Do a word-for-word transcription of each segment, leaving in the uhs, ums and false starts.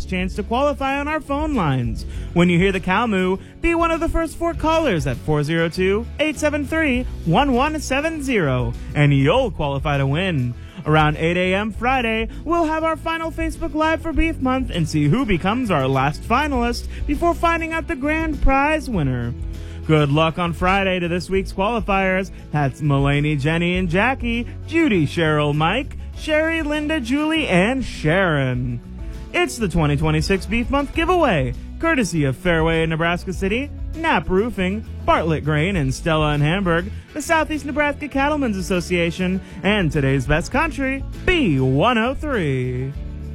last chance to qualify on our phone lines. When you hear the cow moo, be one of the first four callers at four oh two, eight seven three, one one seven zero, and you'll qualify to win. Around eight a.m. Friday, we'll have our final Facebook Live for Beef Month and see who becomes our last finalist before finding out the grand prize winner. Good luck on Friday to this week's qualifiers. That's Mulaney, Jenny, and Jackie, Judy, Cheryl, Mike, Sherry, Linda, Julie, and Sharon. It's the twenty twenty-six Beef Month giveaway, courtesy of Fairway Nebraska City, Knapp Roofing, Bartlett Grain, and Stella in Hamburg, the Southeast Nebraska Cattlemen's Association, and today's best country, B one oh three.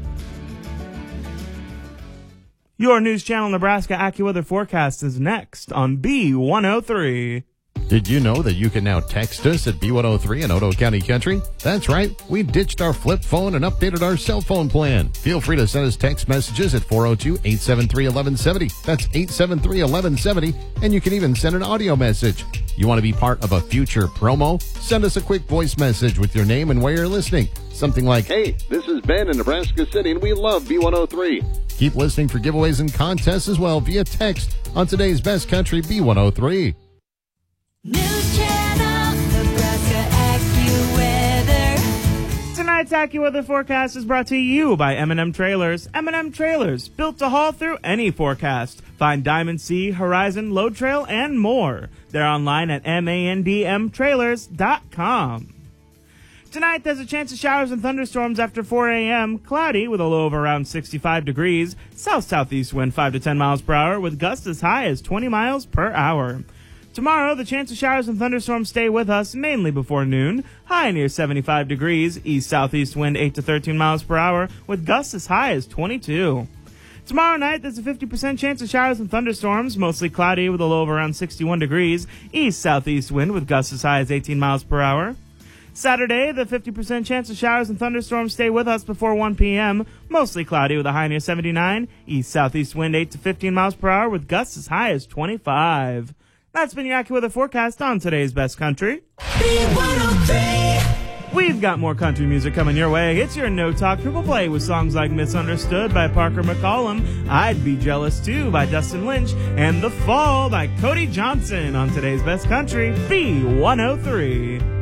Your News Channel Nebraska AccuWeather forecast is next on B one oh three. Did you know that you can now text us at B one oh three in Otoe County Country? That's right. We ditched our flip phone and updated our cell phone plan. Feel free to send us text messages at four oh two, eight seven three, one one seven zero. That's eight seven three, one one seven zero. And you can even send an audio message. You want to be part of a future promo? Send us a quick voice message with your name and where you're listening. Something like, "Hey, this is Ben in Nebraska City and we love B one oh three. Keep listening for giveaways and contests as well via text on today's Best Country B one oh three. News Channel, Nebraska AccuWeather. Tonight's AccuWeather forecast is brought to you by M and M Trailers. M and M Trailers, built to haul through any forecast. Find Diamond Sea, Horizon, Load Trail, and more. They're online at mandm trailers dot com. Tonight, there's a chance of showers and thunderstorms after four a.m. Cloudy with a low of around sixty-five degrees. South-southeast wind five to ten miles per hour with gusts as high as twenty miles per hour. Tomorrow, the chance of showers and thunderstorms stay with us mainly before noon. High near seventy-five degrees. East-southeast wind eight to thirteen miles per hour with gusts as high as twenty-two. Tomorrow night, there's a fifty percent chance of showers and thunderstorms, mostly cloudy with a low of around sixty-one degrees. East-southeast wind with gusts as high as eighteen miles per hour. Saturday, the fifty percent chance of showers and thunderstorms stay with us before one p.m. Mostly cloudy with a high near seventy-nine. East-southeast wind eight to fifteen miles per hour with gusts as high as twenty-five. That's been your AccuWeather forecast on today's Best Country. B one oh three. We've got more country music coming your way. It's your No Talk Triple Play with songs like Misunderstood by Parker McCollum, I'd Be Jealous Too by Dustin Lynch, and The Fall by Cody Johnson on today's Best Country, B one oh three.